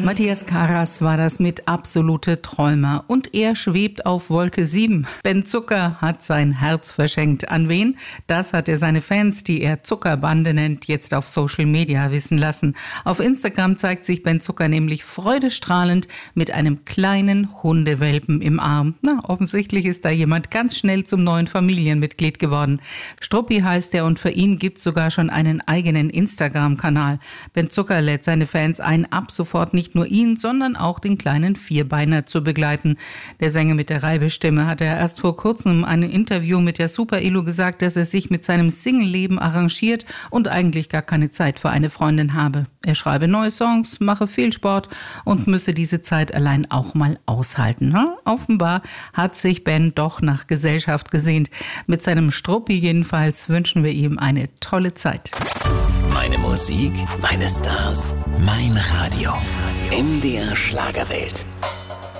Matthias Karas war das mit Absolute Träumer und er schwebt auf Wolke 7. Ben Zucker hat sein Herz verschenkt. An wen? Das hat er seine Fans, die er Zuckerbande nennt, jetzt auf Social Media wissen lassen. Auf Instagram zeigt sich Ben Zucker nämlich freudestrahlend mit einem kleinen Hundewelpen im Arm. Na, offensichtlich ist da jemand ganz schnell zum neuen Familienmitglied geworden. Struppi heißt er und für ihn gibt's sogar schon einen eigenen Instagram-Kanal. Ben Zucker lädt seine Fans ein, ab sofort nicht nur ihn, sondern auch den kleinen Vierbeiner zu begleiten. Der Sänger mit der Reibestimme hat er erst vor kurzem in einem Interview mit der Super Elo gesagt, dass er sich mit seinem Single-Leben arrangiert und eigentlich gar keine Zeit für eine Freundin habe. Er schreibe neue Songs, mache viel Sport und müsse diese Zeit allein auch mal aushalten. Offenbar hat sich Ben doch nach Gesellschaft gesehnt. Mit seinem Struppi jedenfalls wünschen wir ihm eine tolle Zeit. Meine Musik, meine Stars, mein Radio. MDR Schlagerwelt.